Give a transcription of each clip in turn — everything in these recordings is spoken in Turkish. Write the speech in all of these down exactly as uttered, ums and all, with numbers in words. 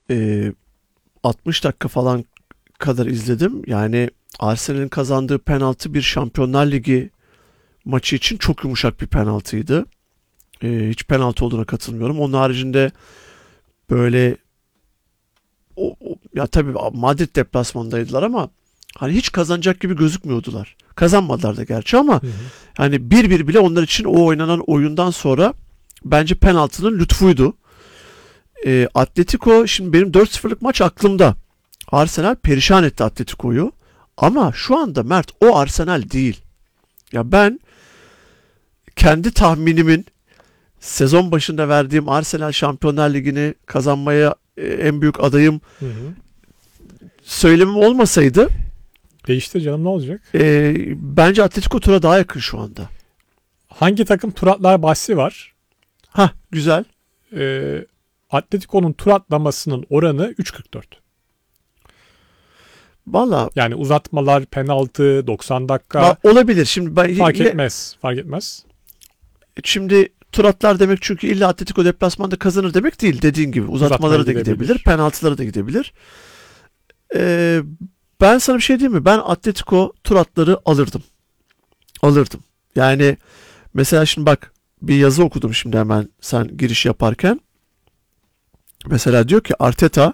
e, altmış dakika falan kadar izledim. Yani Arsenal'in kazandığı penaltı bir Şampiyonlar Ligi maçı için çok yumuşak bir penaltıydı. E, hiç penaltı olduğuna katılmıyorum. Onun haricinde böyle o, o- ya tabii Madrid deplasmanındaydılar ama hani hiç kazanacak gibi gözükmüyordular. Kazanmadılar da gerçi ama Hı hı. hani bir bir bile onlar için o oynanan oyundan sonra bence penaltının lütfuydu. E, Atletico şimdi benim dört sıfırlık maç aklımda. Arsenal perişan etti Atletico'yu. Ama şu anda Mert o Arsenal değil. Ya ben kendi tahminimin sezon başında verdiğim Arsenal Şampiyonlar Ligi'ni kazanmaya e, en büyük adayım Hı hı. söylemim olmasaydı Değiştir canım, ne olacak? e, bence Atletico tura daha yakın şu anda. Hangi takım tur atlar bahsi var. Ha güzel. Ee, Atletico'nun tur atlamasının oranı üç virgül kırk dört. Valla Yani uzatmalar, penaltı, doksan dakika ba- olabilir. Şimdi ben fark yine- etmez. Fark etmez. şimdi tur atlar demek çünkü illa Atletico deplasmanda kazanır demek değil. Dediğin gibi uzatmaları Uzatmaya da gidebilir. gidebilir, penaltıları da gidebilir. Ee, ben sana bir şey diyeyim mi? Ben Atletico tur atları alırdım. Alırdım. Yani mesela şimdi bak bir yazı okudum şimdi hemen sen giriş yaparken. Mesela diyor ki Arteta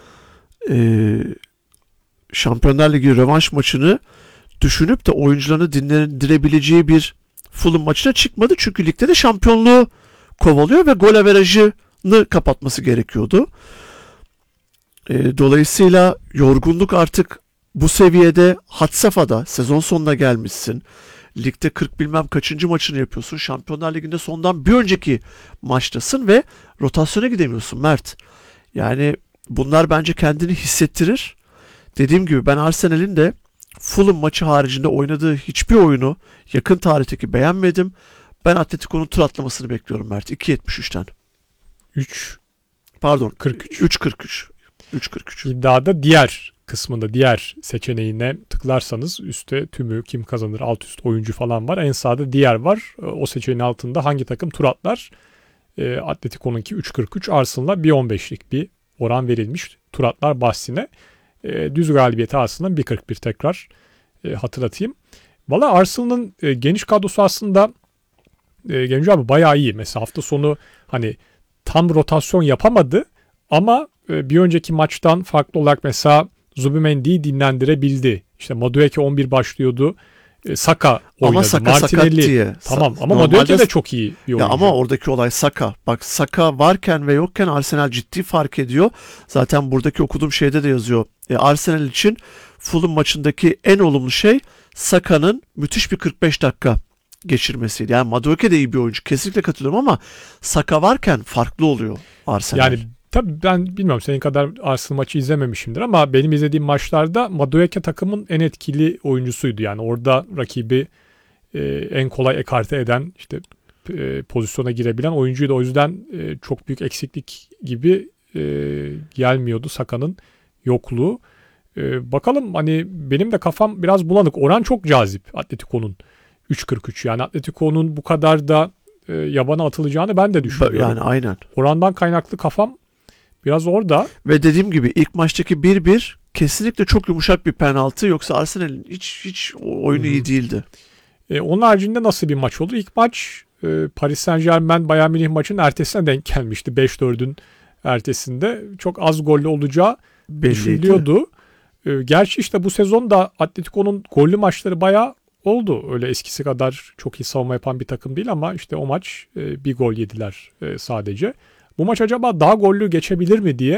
e, Şampiyonlar Ligi rövanş maçını düşünüp de oyuncularını dinlendirebileceği bir Fulham maçına çıkmadı. Çünkü ligde de şampiyonluğu kovalıyor ve gol averajını kapatması gerekiyordu. E, dolayısıyla yorgunluk artık bu seviyede had safhada sezon sonuna gelmişsin. Ligde kırk bilmem kaçıncı maçını yapıyorsun. Şampiyonlar Ligi'nde sondan bir önceki maçtasın ve rotasyona gidemiyorsun Mert. Yani bunlar bence kendini hissettirir. Dediğim gibi ben Arsenal'in de Fulham maçı haricinde oynadığı hiçbir oyunu yakın tarihteki beğenmedim. Ben Atletico'nun tur atlamasını bekliyorum Mert. iki yetmiş üçten. üç Pardon. kırk üç. üç kırk üç. üç kırk üç. İddiada diğer kısmında, diğer seçeneğine tıklarsanız üstte tümü, kim kazanır, alt üst oyuncu falan var. En sağda diğer var. O seçeneğin altında hangi takım tur atlar? E, Atletico'nunki üç kırk üç, Arsenal'a bir on beşlik bir oran verilmiş tur atlar bahsine. E, düz galibiyeti aslında bir kırk bir, tekrar e, hatırlatayım. Valla Arsenal'ın e, geniş kadrosu aslında e, Genco abi bayağı iyi. Mesela hafta sonu hani tam rotasyon yapamadı ama e, bir önceki maçtan farklı olarak mesela Zubimendi'yi dinlendirebildi. İşte Madueke on bir başlıyordu. E, Saka oynadı. Ama Saka sakat Martinelli. diye. Tamam ama Normalde- Madueke de çok iyi bir oyuncu. Ya ama oradaki olay Saka. Bak Saka varken ve yokken Arsenal ciddi fark ediyor. Zaten buradaki okuduğum şeyde de yazıyor. E, Arsenal için Fulham maçındaki en olumlu şey Saka'nın müthiş bir kırk beş dakika geçirmesiydi. Yani Madueke de iyi bir oyuncu. Kesinlikle katılıyorum ama Saka varken farklı oluyor Arsenal. Yani tabii ben bilmiyorum, senin kadar Arsenal maçı izlememişimdir ama benim izlediğim maçlarda Madueke takımın en etkili oyuncusuydu. Yani orada rakibi e, en kolay ekarte eden, işte e, pozisyona girebilen oyuncuydu. O yüzden e, çok büyük eksiklik gibi e, gelmiyordu Saka'nın yokluğu. E, bakalım, hani benim de kafam biraz bulanık. Oran çok cazip Atletico'nun üç kırk üç. Yani Atletico'nun bu kadar da e, yabana atılacağını ben de düşünüyorum. yani aynen. Orandan kaynaklı kafam biraz orada. Ve dediğim gibi ilk maçtaki bir bir kesinlikle çok yumuşak bir penaltı. Yoksa Arsenal'in hiç hiç oyunu Hı hı. iyi değildi. E, onun haricinde nasıl bir maç olur? İlk maç e, Paris Saint-Germain Bayern Münih maçının ertesine denk gelmişti. beş dördün ertesinde. Çok az gollü olacağı Belliydi. düşünülüyordu. E, gerçi işte bu sezon da Atletico'nun gollü maçları bayağı oldu. Öyle eskisi kadar çok iyi savunma yapan bir takım değil ama işte o maç e, bir gol yediler e, sadece. Bu maç acaba daha gollü geçebilir mi diye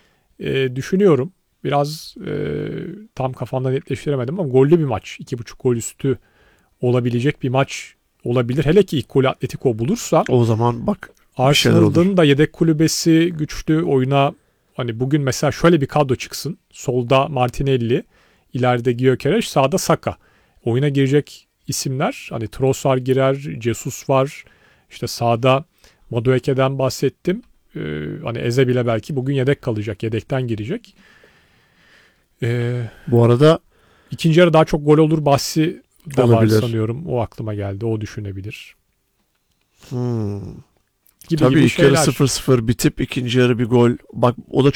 e, düşünüyorum. Biraz e, tam kafamda netleştiremedim ama gollü bir maç. iki buçuk gol üstü olabilecek bir maç olabilir. Hele ki ilk golü Atletico bulursa. O zaman bak bir şeyler olur. Arsenal'ın da yedek kulübesi güçlü, oyuna hani bugün mesela şöyle bir kadro çıksın. Solda Martinelli, ileride Gyökeres, sağda Saka. Oyuna girecek isimler hani Trossard girer, Jesus var. İşte sağda Madueke'den bahsettim. Ee, hani Eze bile belki bugün yedek kalacak, yedekten girecek. Ee, Bu arada ikinci yarı daha çok gol olur bahsi de olabilir. var sanıyorum. O aklıma geldi. O düşünebilir. Hmm. Gibi Tabii gibi ilk yarı şeyler. sıfır sıfır bitip ikinci yarı bir gol. Bak o da